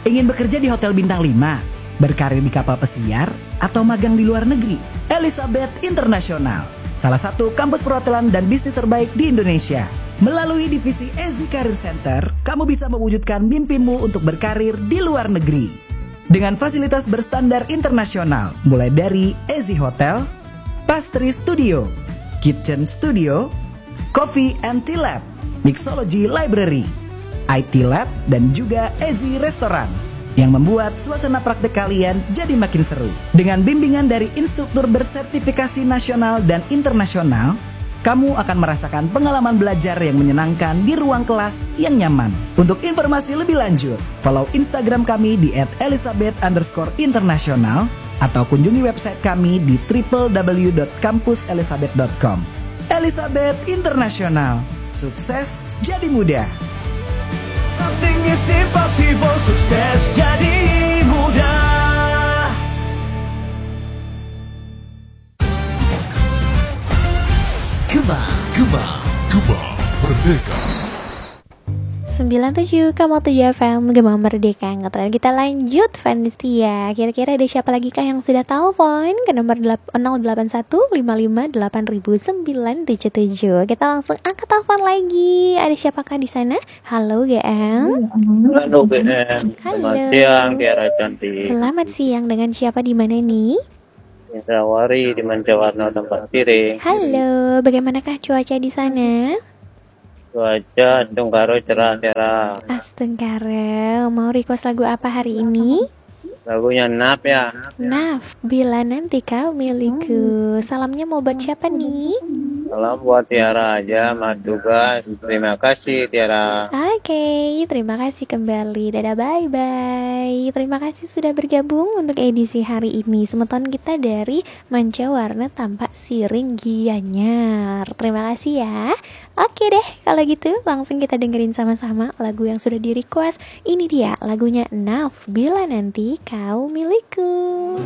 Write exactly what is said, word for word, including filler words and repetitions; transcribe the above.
Ingin bekerja di hotel bintang lima, berkarir di kapal pesiar, atau magang di luar negeri? Elizabeth International, salah satu kampus perhotelan dan bisnis terbaik di Indonesia. Melalui divisi E Z I Career Center, kamu bisa mewujudkan mimpimu untuk berkarir di luar negeri. Dengan fasilitas berstandar internasional, mulai dari E Z I Hotel, Pastry Studio, Kitchen Studio, Coffee and Tea Lab, Mixology Library, I T Lab, dan juga E Z I Restoran yang membuat suasana praktek kalian jadi makin seru. Dengan bimbingan dari instruktur bersertifikasi nasional dan internasional, kamu akan merasakan pengalaman belajar yang menyenangkan di ruang kelas yang nyaman. Untuk informasi lebih lanjut, follow Instagram kami di et elizabeth underscore international atau kunjungi website kami di w w w dot kampus elizabeth dot com. Elizabeth International, sukses jadi mudah. Nothing is impossible, sukses jadi mudah. Gema, Gema, Gema Merdeka. sembilan puluh tujuh koma tujuh F M Gema Merdeka. Ngetren kita lanjut Vanistia. Kira-kira ada siapa lagi kah yang sudah telepon ke nomor nol delapan satu lima lima delapan sembilan tujuh tujuh. Kita langsung angkat telepon lagi. Ada siapakah di sana? Halo G M. Halo B M. Halo. Selamat siang Tiara cantik. Selamat siang, dengan siapa di mana nih? Indrawari di Manjawarna tempat piring. Halo, bagaimanakah cuaca di sana? Cuaca Tunggaro cerah Tiara. Astengkara, mau request lagu apa hari ini? Lagunya Nap ya. Naf, bila nanti kau milikku. Salamnya mau buat siapa nih? Salam buat Tiara aja, Mas Duga. Terima kasih Tiara. Oke, terima kasih kembali. Dadah, bye-bye. Terima kasih sudah bergabung untuk edisi hari ini. Semeton kita dari Manjawarna Tampak Siring Gianyar. Terima kasih ya. Oke deh, kalau gitu langsung kita dengerin sama-sama lagu yang sudah di request. Ini dia lagunya Naf, bila nanti kau milikku.